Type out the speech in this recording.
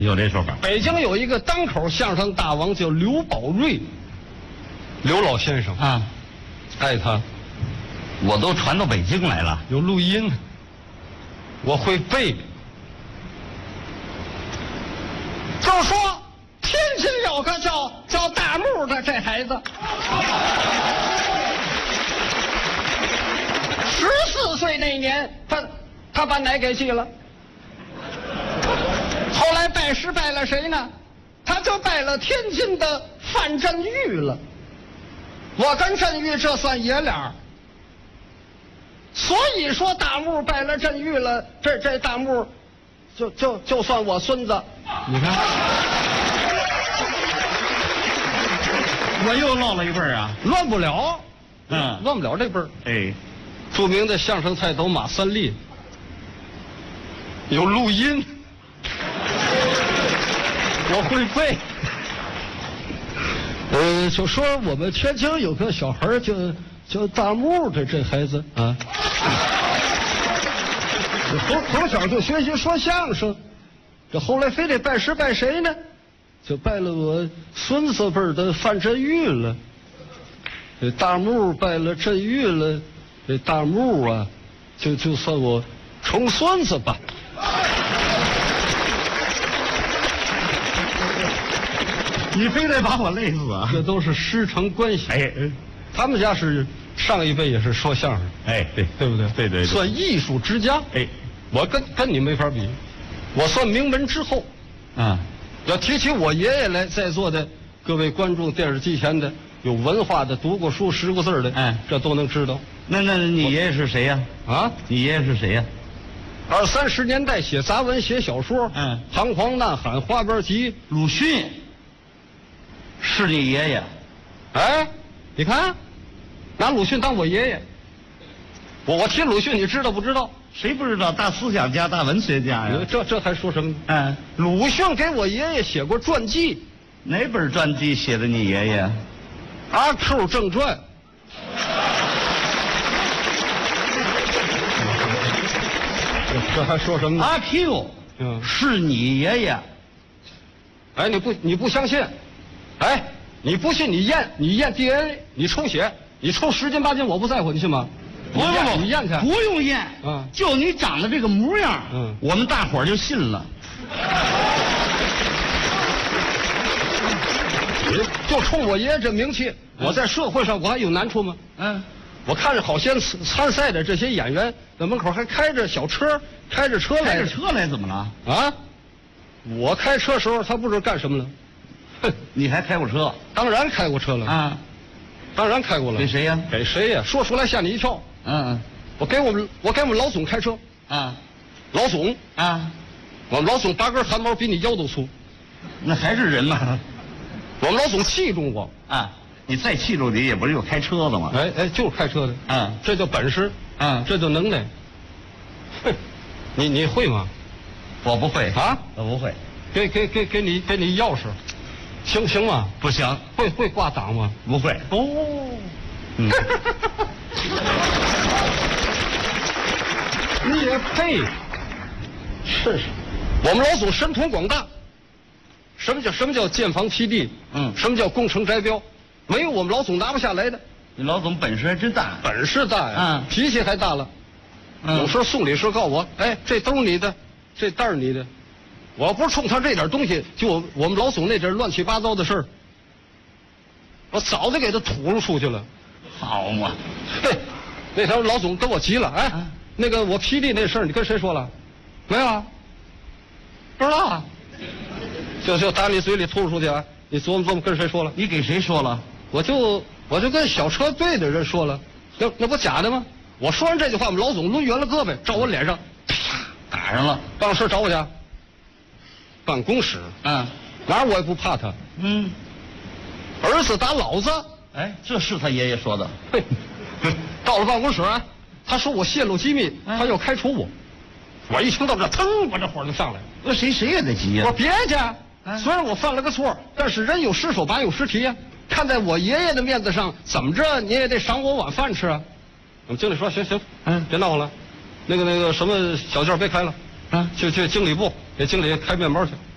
有这说法。 北京有一个单口相声大王叫刘宝瑞，刘老先生啊， 爱他， 我都传到北京来了， 有录音，我会背。就说天津有个叫大木的这孩子，14岁那年，他把奶给寄了。后来拜师拜了谁呢？他就拜了天津的范振钰了。我跟振钰这算爷俩，所以说大木拜了振钰了，这大木就算我孙子。你看， 我又落了一辈儿啊， 乱不了，乱不了这辈儿。 哎， 著名的相声泰斗马三立有录音，我会背。就说我们天津有个小孩叫大木的这孩子啊，从小就学习说相声，这后来非得拜师拜谁呢？就拜了我孙子辈的范振钰了。这大木拜了振钰了，这大木啊，就算我重孙子吧。 你非得把我累死啊！ 这都是师承关系。 哎， 他们家是上一辈也是说相声， 哎， 对不对？ 对对， 算艺术之家。 哎， 我跟你没法比，我算名门之后。 啊， 要提起我爷爷来，在座的各位观众，电视机前的有文化的、读过书、识过字的，这都能知道。 那你爷爷是谁呀？ 啊， 你爷爷是谁呀 ？20、30年代写杂文、写小说，彷徨呐喊、花边集， 鲁迅。是你爷爷？ 哎，你看，拿鲁迅当我爷爷。我提鲁迅，你知道不知道？ 谁不知道？大思想家、大文学家呀！ 这还说什么？鲁迅给我爷爷写过传记。 哪本传记写的你爷爷？《 阿 Q 正传》。这还说什么？ 阿 Q，是你爷爷。 哎，你不相信？哎，你不信你验 DNA， 你抽血，你抽10斤8斤，我不在乎，你信吗？你验去， 不用验，就你长得这个模样，我们大伙儿就信了。 就冲我爷爷这名气，我在社会上我还有难处吗？我看着好些参赛的这些演员，在门口还开着小车，开着车来怎么了？ 啊，我开车时候他不知道干什么了。 你还开过车？ 当然开过车了啊，当然开过了。 给谁呀？ 给谁呀？说出来吓你一跳。我给我们老总开车啊，老总啊，我们老总8根汗毛比你腰都粗， 那还是人吗？ 我们老总器重我啊，你再器重你也不是有开车的吗？ 哎，就是开车的这叫本事这叫能耐。哼，你会吗？ 我不会啊， 我不会。 给你钥匙。行吗？ 不行。 会挂档吗？ 不会。 哦，你也配？是，我们老总神通广大。什么叫建房批地？什么叫工程摘标？没有我们老总拿不下来的。 你老总本事还真大。 本事大呀，脾气还大了。有时候送礼时告我，哎，这兜你的，这袋儿你的。我不是冲他这点东西，就我们老总那点乱七八糟的事儿，我早就给他吐出去了。 好嘛， 嘿，那条老总跟我急了，哎，那个我批地那事儿，你跟谁说了？没有啊，不知道啊。就打你嘴里吐出去啊！你琢磨跟谁说了？ 你给谁说了？ 我就跟小车队的人说了，那不假的吗？我说完这句话，我们老总抡圆了胳膊，照我脸上，啪打上了。 办公室找我去。办公室，哪儿我也不怕他。儿子打老子。 哎，这是他爷爷说的。 嘿，到了办公室，他说我泄露机密，他要开除我。我一听到这，腾，我这火就上来了。 那谁也得急呀。 我别去，虽然我犯了个错，但是人有失手，把有失蹄呀。看在我爷爷的面子上，怎么着你也得赏我碗饭吃啊。我们经理说行，别闹了，那个什么小件别开了，去经理部给经理开面包去。